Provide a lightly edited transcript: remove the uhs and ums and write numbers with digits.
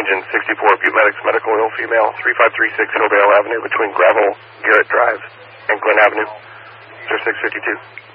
engine 64 Butte Medics Medical Oil Female 3536 Hilldale Avenue between Gravel, Garrett Drive, and Glen Avenue. 0652.